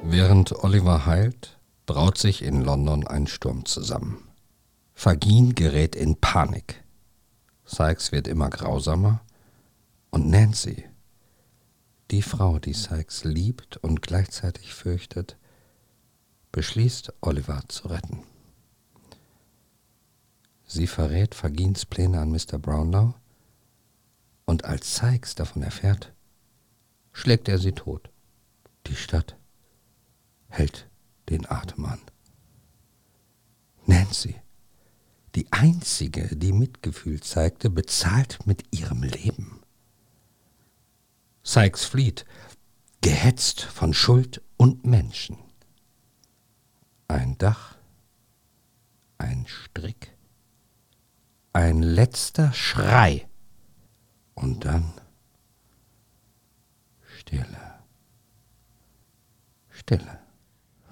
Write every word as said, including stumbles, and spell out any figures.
Während Oliver heilt, braut sich in London ein Sturm zusammen. Fagin gerät in Panik. Sikes wird immer grausamer und Nancy, die Frau, die Sikes liebt und gleichzeitig fürchtet, beschließt, Oliver zu retten. Sie verrät Fagins Pläne an Mister Brownlow und als Sikes davon erfährt, schlägt er sie tot. Die Stadt hält den Atem an. Nancy, die einzige, die Mitgefühl zeigte, bezahlt mit ihrem Leben. Sikes flieht, gehetzt von Schuld und Menschen. Ein Dach, ein Strick, ein letzter Schrei und dann Stille, Stille.